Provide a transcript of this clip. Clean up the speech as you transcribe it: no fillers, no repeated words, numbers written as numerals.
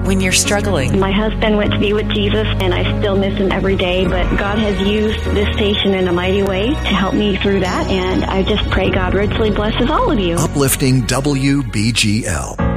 when you're struggling. My husband went to be with Jesus, and I still miss him every day, but God has used this station in a mighty way to help me through that, and I just pray God richly blesses all of you. Uplifting WBGL.